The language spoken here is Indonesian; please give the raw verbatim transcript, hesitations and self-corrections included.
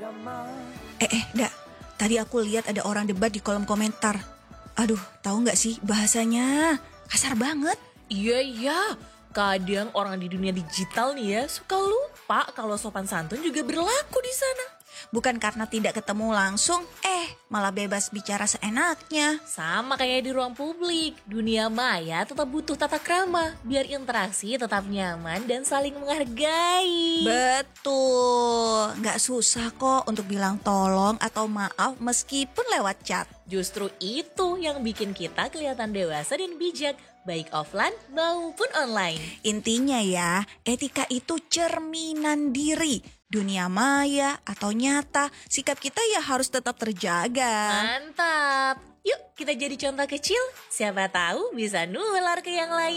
Eh, eh, Dak. Tadi aku lihat ada orang debat di kolom komentar. Aduh, tahu nggak sih bahasanya kasar banget. Iya, iya. Kadang orang di dunia digital nih ya suka lupa kalau sopan santun juga berlaku di sana. Bukan karena tidak ketemu langsung, eh malah bebas bicara seenaknya. Sama kayak di ruang publik, dunia maya tetap butuh tata krama biar interaksi tetap nyaman dan saling menghargai. Betul, nggak susah kok untuk bilang tolong atau maaf meskipun lewat chat. Justru itu yang bikin kita kelihatan dewasa dan bijak, baik offline maupun online. Intinya ya, etika itu cerminan diri. Dunia maya atau nyata, sikap kita ya harus tetap terjaga. Mantap. Yuk kita jadi contoh kecil, siapa tahu bisa nular ke yang lain.